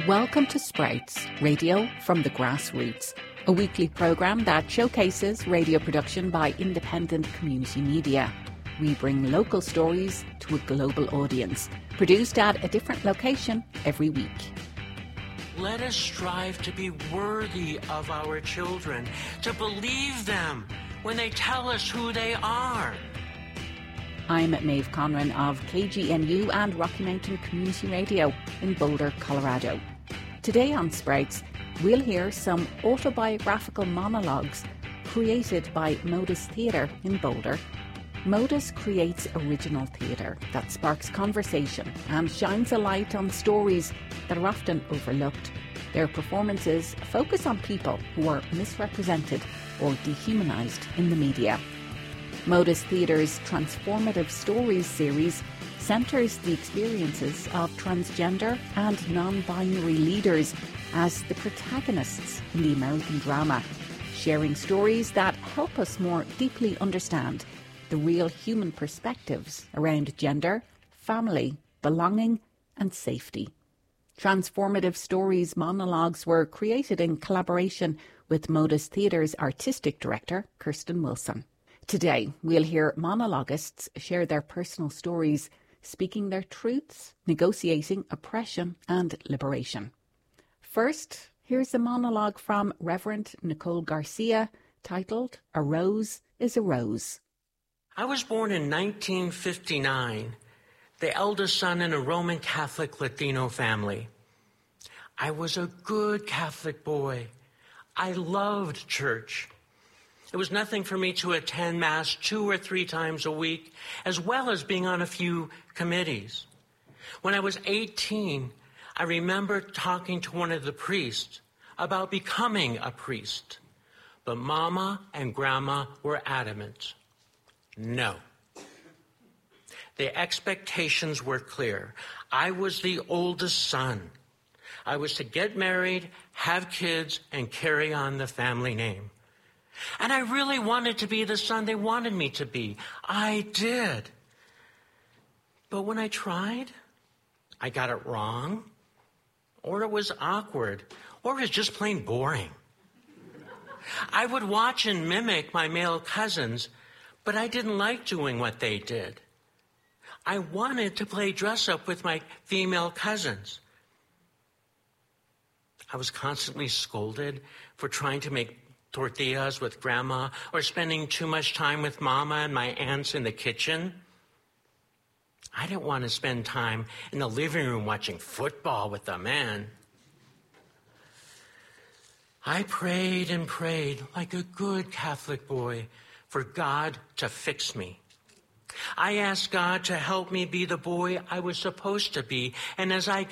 Welcome to Sprouts, radio from the grassroots, a weekly programme that showcases radio production by independent community media. We bring local stories to a global audience, produced at a different location every week. Let us strive to be worthy of our children, to believe them when they tell us who they are. I'm Maeve Conran of KGNU and Rocky Mountain Community Radio in Boulder, Colorado. Today on Sprouts, we'll hear some autobiographical monologues created by Modus Theatre in Boulder. Modus creates original theatre that sparks conversation and shines a light on stories that are often overlooked. Their performances focus on people who are misrepresented or dehumanised in the media. Modus Theatre's Transformative Stories series centres the experiences of transgender and non-binary leaders as the protagonists in the American drama, sharing stories that help us more deeply understand the real human perspectives around gender, family, belonging and safety. Transformative Stories monologues were created in collaboration with Modus Theatre's artistic director, Kirsten Wilson. Today, we'll hear monologists share their personal stories, speaking their truths, negotiating oppression and liberation. First, here's a monologue from Reverend Nicole Garcia titled, A Rose is a Rose. I was born in 1959, the eldest son in a Roman Catholic Latino family. I was a good Catholic boy. I loved church. It was nothing for me to attend Mass 2 or 3 times a week, as well as being on a few committees. When I was 18, I remember talking to one of the priests about becoming a priest. But Mama and Grandma were adamant. No. The expectations were clear. I was the oldest son. I was to get married, have kids, and carry on the family name. And I really wanted to be the son they wanted me to be. I did. But when I tried, I got it wrong, or it was awkward, or it was just plain boring. I would watch and mimic my male cousins, but I didn't like doing what they did. I wanted to play dress-up with my female cousins. I was constantly scolded for trying to make tortillas with Grandma or spending too much time with Mama and my aunts in the kitchen. I didn't want to spend time in the living room watching football with a man. I prayed and prayed like a good Catholic boy for God to fix me. I asked God to help me be the boy I was supposed to be, and as I